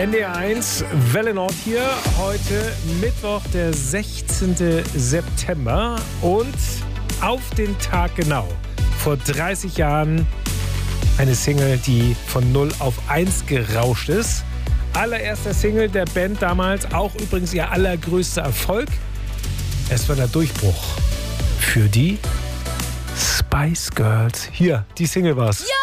NDR1, Welle Nord hier. Heute Mittwoch, der 16. September. Und auf den Tag genau, vor 30 Jahren, eine Single, die von 0 auf 1 gerauscht ist. Allererster Single der Band damals, auch übrigens ihr allergrößter Erfolg. Es war der Durchbruch für die Spice Girls. Hier, die Single war's. Ja!